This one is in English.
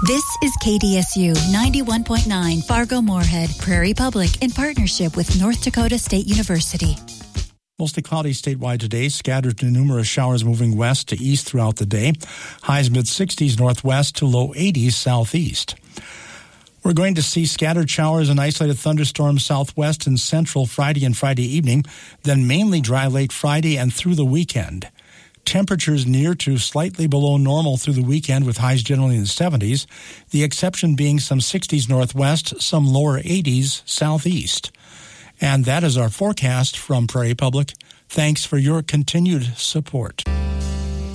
This is KDSU 91.9 Fargo-Moorhead, Prairie Public, in partnership with North Dakota State University. Mostly cloudy statewide today, scattered to numerous showers moving west to east throughout the day. Highs mid-60s northwest to low 80s southeast. We're going to see scattered showers and isolated thunderstorms southwest and central Friday and Friday evening, then mainly dry late Friday and through the weekend. Temperatures near to slightly below normal through the weekend with highs generally in the 70s, the exception being some 60s northwest, some lower 80s southeast. And that is our forecast from Prairie Public. Thanks for your continued support.